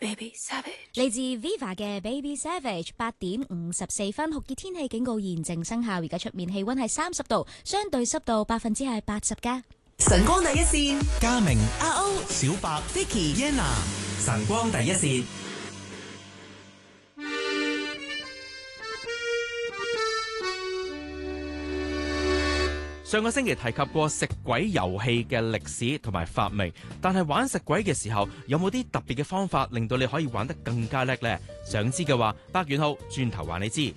Baby Savage 嚟自 Viva 嘅 Baby Savage， 8:54，酷熱天氣警告現正生效，而家出面氣溫係30度，相對濕度80%㗎。 晨光第一線， 嘉明、 阿歐、 小白、 Vicky、 Yenna， 晨光第一線。 上個星期提及過食鬼遊戲嘅歷史同埋發明，但係玩食鬼嘅時候有冇啲特別嘅方法令到你可以玩得更加叻呢？想知嘅話，百元號轉頭話你知。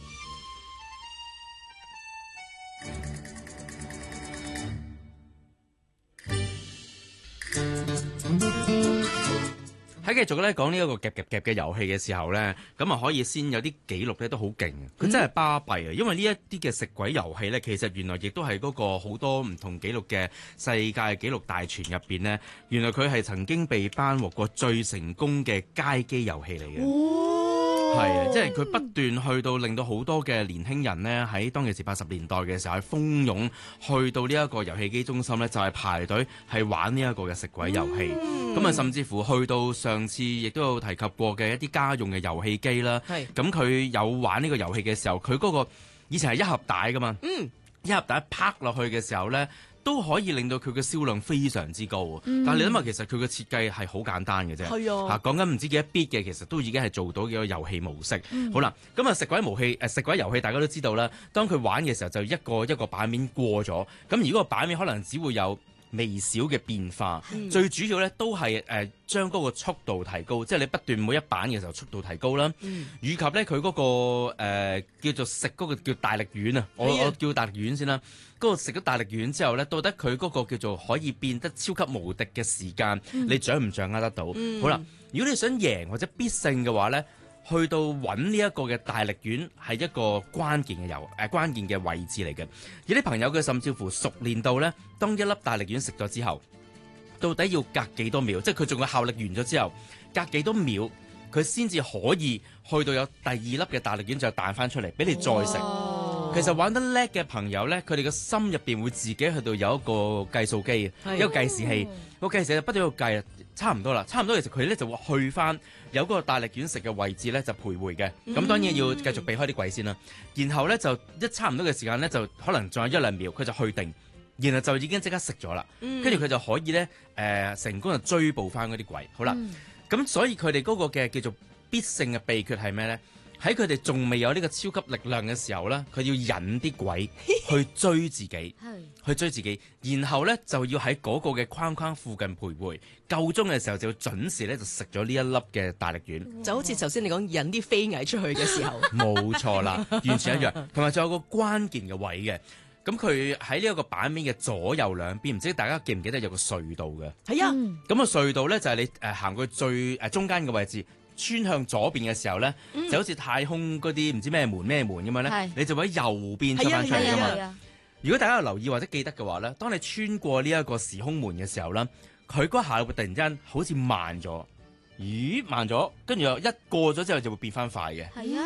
喺繼續咧講呢一個夾嘅遊戲嘅時候咧，咁啊可以先有啲記錄咧都好勁，佢真係巴閉啊！因為呢一啲嘅食鬼遊戲咧，其實原來亦都係嗰個好多唔同記錄嘅世界紀錄大全入邊呢，原來佢係曾經被頒獲過最成功嘅街機遊戲嚟嘅。係啊，即係佢不斷去到令到好多嘅年輕人呢，喺當其時80年代嘅時候係蜂擁去到呢一個遊戲機中心呢，就係排隊係玩呢一個嘅食鬼遊戲。咁啊，甚至乎去到上次亦都有提及過嘅一啲家用嘅遊戲機啦。咁佢有玩呢個遊戲嘅時候，佢嗰個以前係一盒帶噶嘛。一盒帶拍落去嘅時候呢，都可以令到佢嘅銷量非常之高。但係你諗下，其實佢嘅設計係好簡單嘅啫。講緊唔知幾多 bit 嘅，其實都已經係做到幾個遊戲模式。好啦，咁啊食鬼遊戲大家都知道啦。當佢玩嘅時候，就一個版面過咗。咁如果個版面可能只會有微小嘅變化，最主要咧都係將嗰個速度提高，即係你不斷每一版嘅時候速度提高啦，以及咧佢嗰個叫做食嗰個叫大力丸啊，我叫大力丸先啦。嗰個食咗大力丸之後咧，到底佢嗰個叫做可以變得超級無敵嘅時間，你掌唔掌握得到？好啦，如果你想贏或者必勝嘅話咧，去到揾呢一個嘅大力丸係一個關鍵嘅位置嚟嘅。有啲朋友佢甚至乎熟練到咧，當一粒大力丸食咗之後，到底要隔幾多秒？即係佢仲有效力完咗之後，隔幾多秒佢先至可以去到有第二粒嘅大力丸就彈翻出嚟俾你再食。其實玩得叻嘅朋友咧，佢哋嘅心入邊會自己去到有一個計數機，一個計時器，個計時器不斷喺度計，差唔多啦，差唔多其實佢咧就會去翻有嗰個大力丸食嘅位置咧就徘徊嘅。咁當然要繼續避開啲櫃先啦。然後咧就一差唔多嘅時間咧，就可能仲有1-2秒，佢就去定，然後就已經即刻食咗啦。跟住佢就可以咧成功就追捕翻嗰啲櫃。好啦，咁所以佢哋嗰個嘅叫做必勝嘅秘訣係咩咧？喺佢哋仲未有呢個超級力量嘅時候咧，佢要引啲鬼去追自己，去追自己，然後咧就要喺嗰個嘅框框附近徘徊，夠鐘嘅時候就要準時咧就食咗呢一粒嘅大力丸， 就好似頭先你講引啲飛蟻出去嘅時候， 冇錯啦，完全一樣。同埋仲有個關鍵嘅位嘅，咁佢喺呢一個版面嘅左右兩邊，唔知大家記唔記得有個隧道嘅？ 係啊， 咁個隧道咧就係你行過最中間嘅位置。穿向左邊嘅時候咧，就好似太空嗰啲唔知咩門咁樣咧，你就會喺右邊出翻出嚟噶嘛。如果大家有留意或者記得嘅話咧，當你穿過呢一個時空門嘅時候咧，佢嗰下會突然之間好似慢咗，慢咗，跟住又一過咗之後就會變翻快嘅。